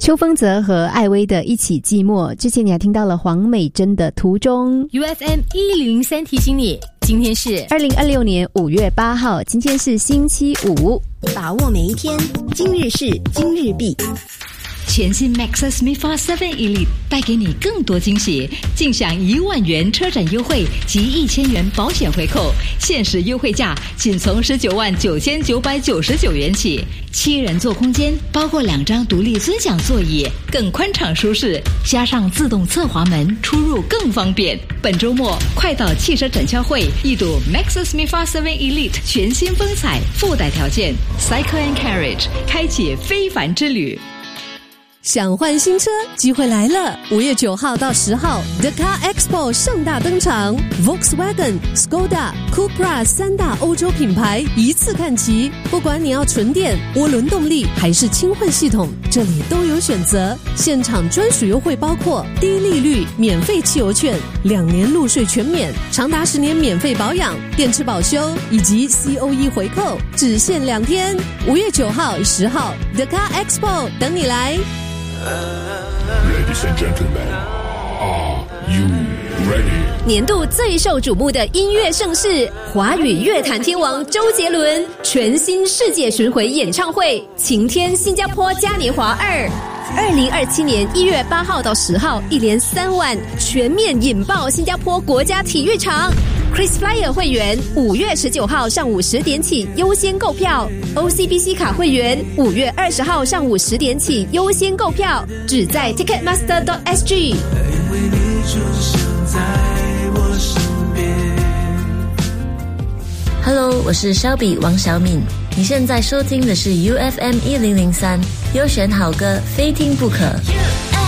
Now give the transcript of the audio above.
邱锋泽和艾薇的一起寂寞，之前你还听到了黄美珍的途中。 UFM 1003提醒你，今天是 2026年5月8号，今天是星期五， 把握每一天，今日事今日毕。 全新 Maxus MIFA 7 Elite 带给你更多惊喜，尽享1万元车展优惠及1000元保险回扣，限时优惠价仅从19万9999元起。7人座空间，包括2张独立尊享座椅，更宽敞舒适，加上自动侧滑门，出入更方便。本周末快到汽车展销会一睹 Maxus MIFA 7 Elite 全新风采，附带条件 Cycle and Carriage 开启非凡之旅。 想换新车，机会来了！5月9号到10号 The Car Expo 盛大登场， Volkswagen、Skoda、Cupra 3大欧洲品牌一次看齐。不管你要纯电、涡轮动力还是轻混系统，这里都有选择。现场专属优惠包括低利率、免费汽油券、2年入税全免、长达10年免费保养、电池保修以及 COE 回扣，只限2天。5月9号、10号 The Car Expo 等你来。 Ladies and gentlemen, are you ready? 年度最受瞩目的音乐盛事，华语乐坛天王周杰伦全新世界巡回演唱会，晴天新加坡嘉年华2，2027年1月8号到10号，一连3晚全面引爆新加坡国家体育场。KrisFlyer 会员5月19号上午10点起优先购票， OCBC 卡会员5月20号上午10点起优先购票，只在 Ticketmaster.sg。 因为你出现在我身边。 Hello， 我是 Shelby 王小敏，你现在收听的是 UFM 1003，优选好歌非听不可。